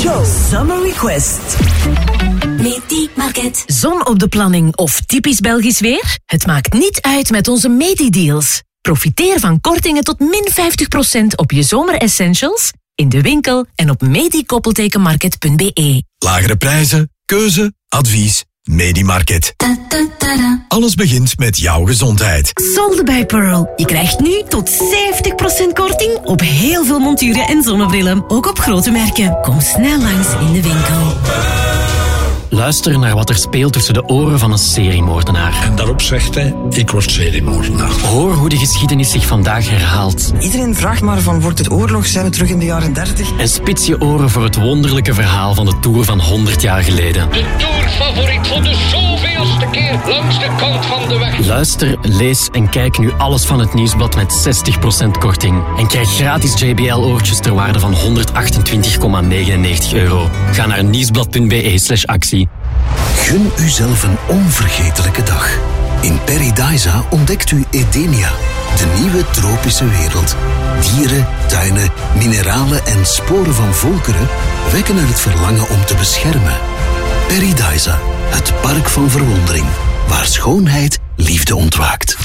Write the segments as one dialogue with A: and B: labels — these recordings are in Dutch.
A: Joe Summer Request.
B: Medi-market.
C: Zon op de planning of typisch Belgisch weer? Het maakt niet uit met onze Medi-deals. Profiteer van kortingen tot min 50% op je zomeressentials in de winkel en op medi-market.be.
D: Lagere prijzen, keuze, advies. Medi-market. Alles begint met jouw gezondheid.
C: Solde bij Pearl. Je krijgt nu tot 70% korting op heel veel monturen en zonnebrillen. Ook op grote merken. Kom snel langs in de winkel.
E: Luister naar wat er speelt tussen de oren van een seriemoordenaar.
F: En daarop zegt hij, ik word seriemoordenaar.
E: Hoor hoe de geschiedenis zich vandaag herhaalt.
G: Iedereen vraagt maar van, wordt het oorlog? Zijn we terug in de jaren 30?
E: En spits je oren voor het wonderlijke verhaal van de Tour van 100 jaar geleden.
H: De Tourfavoriet voor de zoveelste keer langs de kant van de weg.
E: Luister, lees en kijk nu alles van het Nieuwsblad met 60% korting. En krijg gratis JBL-oortjes ter waarde van €128,99. Ga naar nieuwsblad.be/actie.
I: Gun uzelf een onvergetelijke dag. In Paradisa ontdekt u Edenia, de nieuwe tropische wereld. Dieren, tuinen, mineralen en sporen van volkeren wekken er het verlangen om te beschermen. Paradisa, het park van verwondering, waar schoonheid liefde ontwaakt.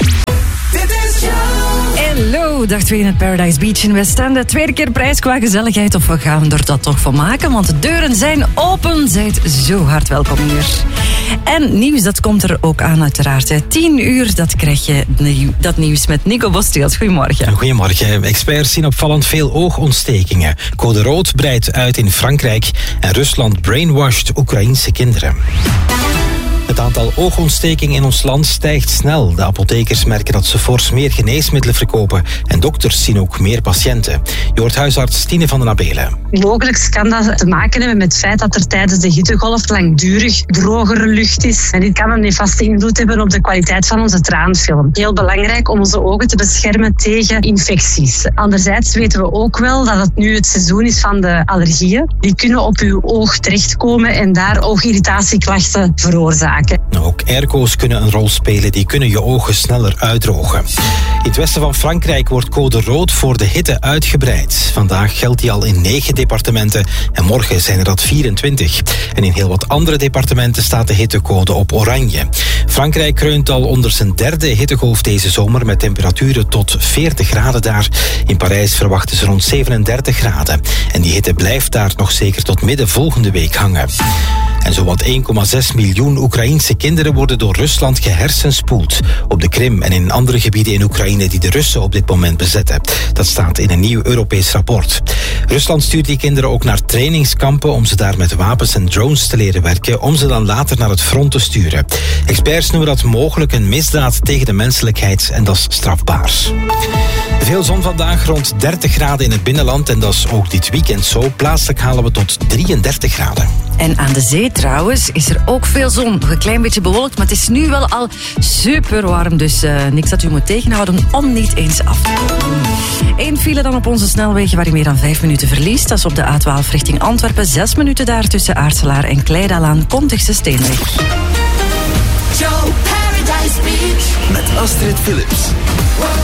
J: Hallo, dag 2 in het Paradise Beach in Westende. Tweede keer prijs qua gezelligheid, of we gaan er dat toch van maken, want de deuren zijn open. Zijt zo hard welkom hier. En nieuws, dat komt er ook aan uiteraard. 10 uur, dat krijg je dat nieuws met Nico Bostheels. Goedemorgen.
K: Goedemorgen. Experts zien opvallend veel oogontstekingen. Code rood breidt uit in Frankrijk en Rusland brainwashed Oekraïense kinderen. Het aantal oogontstekingen in ons land stijgt snel. De apothekers merken dat ze fors meer geneesmiddelen verkopen en dokters zien ook meer patiënten. Je hoort huisarts Tine van den Abelen.
L: Mogelijk kan dat te maken hebben met het feit dat er tijdens de hittegolf langdurig drogere lucht is. En dit kan een nefaste invloed hebben op de kwaliteit van onze traanfilm. Heel belangrijk om onze ogen te beschermen tegen infecties. Anderzijds weten we ook wel dat het nu het seizoen is van de allergieën. Die kunnen op uw oog terechtkomen en daar oogirritatieklachten veroorzaken.
K: Ook airco's kunnen een rol spelen, die kunnen je ogen sneller uitdrogen. In het westen van Frankrijk wordt code rood voor de hitte uitgebreid. Vandaag geldt die al in 9 departementen en morgen zijn er dat 24. En in heel wat andere departementen staat de hittecode op oranje. Frankrijk kreunt al onder zijn 3e hittegolf deze zomer met temperaturen tot 40 graden daar. In Parijs verwachten ze rond 37 graden. En die hitte blijft daar nog zeker tot midden volgende week hangen. En zowat 1,6 miljoen Oekraïense kinderen worden door Rusland gehersenspoeld. Op de Krim en in andere gebieden in Oekraïne die de Russen op dit moment bezetten. Dat staat in een nieuw Europees rapport. Rusland stuurt die kinderen ook naar trainingskampen om ze daar met wapens en drones te leren werken, om ze dan later naar het front te sturen. Experts noemen dat mogelijk een misdaad tegen de menselijkheid en dat is strafbaar. Veel zon vandaag, rond 30 graden in het binnenland en dat is ook dit weekend zo. Plaatselijk halen we tot 33 graden.
J: En aan de zee trouwens is er ook veel zon. Nog een klein beetje bewolkt, maar het is nu wel al super warm. Dus niks dat u moet tegenhouden om niet eens af te komen. 1 file dan op onze snelwegen waar u meer dan 5 minuten verliest. Dat is op de A12 richting Antwerpen. 6 minuten daar tussen Aartselaar en Kleidalaan. Kontigse Steenweg.
A: Joe Paradise Beach. Met Astrid Philips.